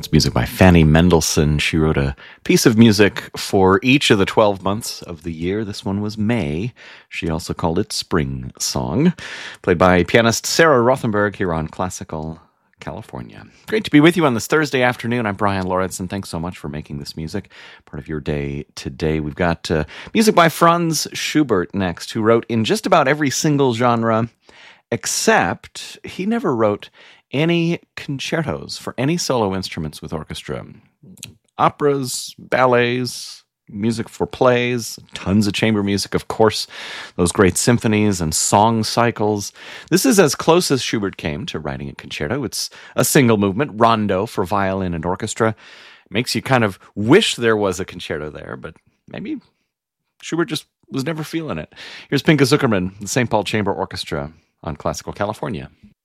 That's music by Fanny Mendelssohn. She wrote a piece of music for each of the 12 months of the year. This one was May. She also called it Spring Song, played by pianist Sarah Rothenberg here on Classical California. Great to be with you on this Thursday afternoon. I'm Brian Lorentzen. Thanks so much for making this music part of your day today. We've got music by Franz Schubert next, who wrote in just about every single genre, except he never wrote any concertos for any solo instruments with orchestra. Operas, ballets, music for plays, tons of chamber music, of course, those great symphonies and song cycles. This is as close as Schubert came to writing a concerto. It's a single movement, rondo for violin and orchestra. Makes you kind of wish there was a concerto there, but maybe Schubert just was never feeling it. Here's Pinka Zuckerman, the St. Paul Chamber Orchestra on Classical California.